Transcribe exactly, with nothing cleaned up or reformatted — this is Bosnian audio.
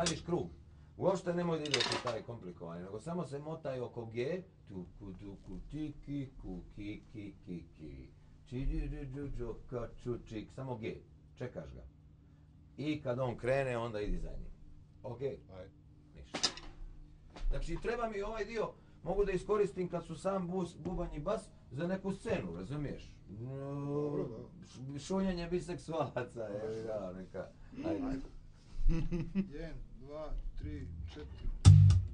praviš krug. Uopšte nemoj da ideš u taj komplikovanje, nego samo se motaj oko G, tu ku tu ku ti ki ku ki ki ki ki, či džu džu džu ka ču čik, samo G, čekaš ga. I kad on krene, onda idi za njim. Ok? Ajde. Ništa. Znači treba mi ovaj dio, mogu da iskoristim kad su sam bus, bubanj i bas za neku scenu, razumiješ? Dobro, da. Šunjenje biseksualaca, je, ja, neka, ajde. jedan, dva, tri, četiri,